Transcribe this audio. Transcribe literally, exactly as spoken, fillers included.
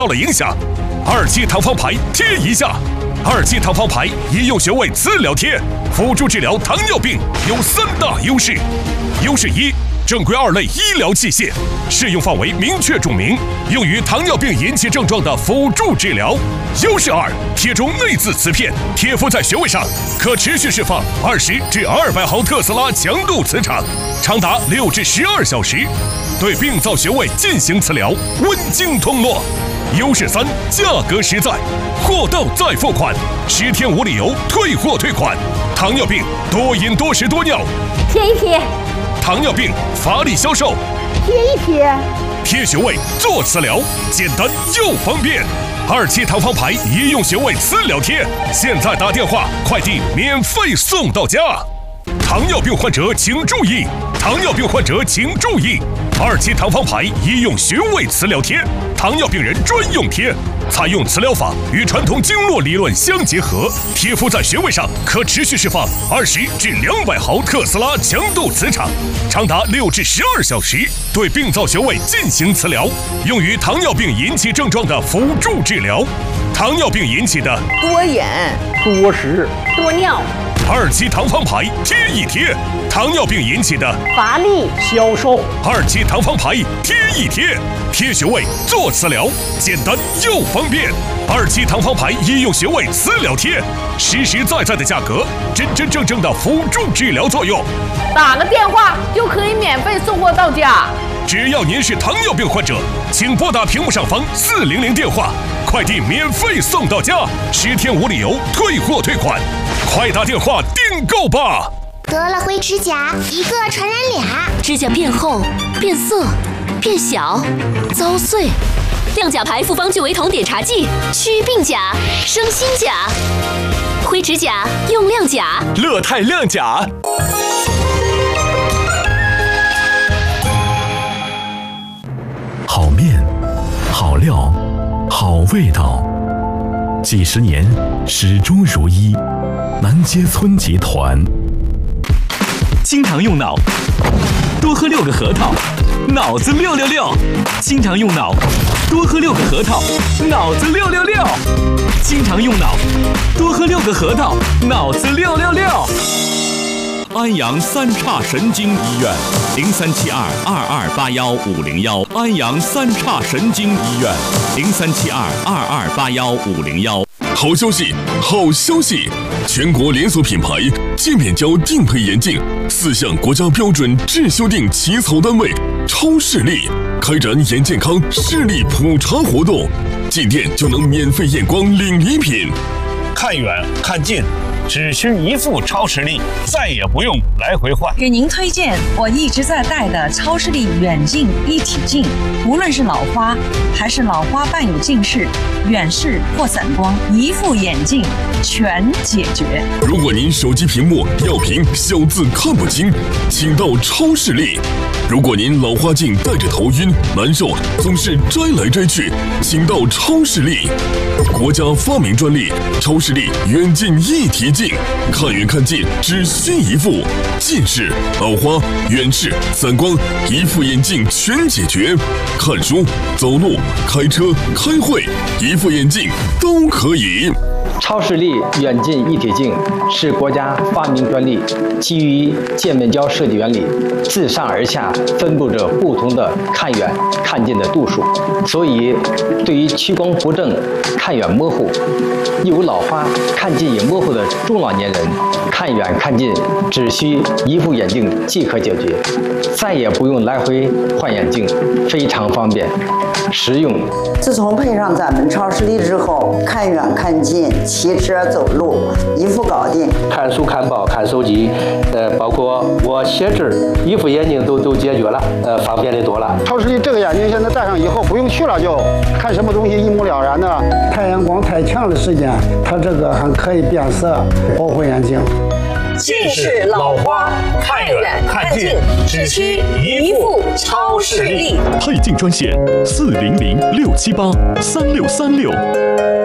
到了影响。二期糖方牌贴一下。二期糖方牌医用穴位磁疗贴，辅助治疗糖尿病有三大优势。优势一，正规二类医疗器械，适用范围明确注明，用于糖尿病引起症状的辅助治疗。优势二，贴中内眦磁片，贴敷在穴位上，可持续释放二十至二百毫特斯拉强度磁场，长达六至十二小时，对病灶穴位进行磁疗，温经通络。优势三，价格实在，货到再付款，十天无理由退货退款。糖尿病多饮多食多尿， 贴一贴。 糖尿病乏力消瘦， 贴一贴。 贴穴位做磁疗，简单又方便。二期糖方牌医用穴位磁疗贴，现在打电话，快递免费送到家。糖尿病患者请注意，糖尿病患者请注意，二期糖方牌医用穴位磁疗贴，糖尿病人专用贴，采用磁疗法与传统经络理论相结合，贴敷在穴位上，可持续释放二十至两百毫特斯拉强度磁场，长达六至十二小时，对病灶穴位进行磁疗，用于糖尿病引起症状的辅助治疗。糖尿病引起的多饮、 多食、 多尿。 二期糖方牌贴一贴，糖尿病引起的乏力、 消瘦。 二期糖方牌贴一贴，贴穴位做磁疗，简单又方便。二期糖方牌医用穴位磁疗贴，实实在在的价格，真真正正的辅助治疗作用。 打个电话就可以免费送货到家。 只要您是糖尿病患者，请拨打屏幕上方四零零电话，快递免费送到家，十天无理由退货退款，快打电话订购吧！ 得了灰指甲，一个传染俩， 指甲变厚、变色、变小、遭碎。亮甲牌复方聚维酮碘茶剂，祛病甲、生新甲。灰指甲用亮甲， 乐泰亮甲。 好面，好料，好味道，几十年始终如一。南街村集团。 经常用脑，多喝六个核桃，脑子六六六。经常用脑，多喝六个核桃，脑子六六六。经常用脑，多喝六个核桃，脑子六六六。安阳三叉神经医院，零三七二二二八幺五零幺。安阳三叉神经医院，零三七二二二八幺五零幺。 好消息，好消息！全国连锁品牌界面胶定配眼镜四项国家标准质修订起草单位超视力开展眼健康视力普查活动，进店就能免费验光领礼品。 看远看近，只需一副超视力，再也不用来回换。 给您推荐我一直在戴的超视力远近一体镜，无论是老花还是老花伴有近视、远视或散光，一副眼镜全解决。 如果您手机屏幕要屏小字看不清，请到超视力。如果您老花镜戴着头晕难受，总是摘来摘去，请到超视力。国家发明专利超视力远近一体镜，看远看近只需一副，近视、老花、远视、散光，一副眼镜全解决。看书、走路、开车、开会，一副眼镜都可以。 超视力远近一体镜是国家发明专利，基于界面胶设计原理，自上而下分布着不同的看远看近的度数，所以对于屈光不正、看远模糊、有老花、看近也模糊的中老年人，看远看近只需一副眼镜即可解决，再也不用来回换眼镜，非常方便实用。 自从配上咱们超视力之后，看远看近、骑车走路一副搞定。 看书、看报、看手机，呃，包括我写字，一副眼镜都都解决了，呃，方便的多了。 超视力这个眼镜现在戴上以后，不用去了就看什么东西一目了然的。 太阳光太强的时间，它这个还可以变色，保护眼睛。 近视、老花，看远看近，只需一副超视力。 配镜专线：四零零六七八三六三六。